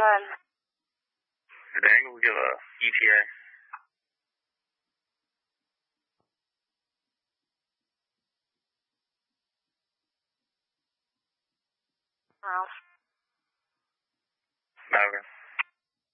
ahead. The angle will give a ETA. Well.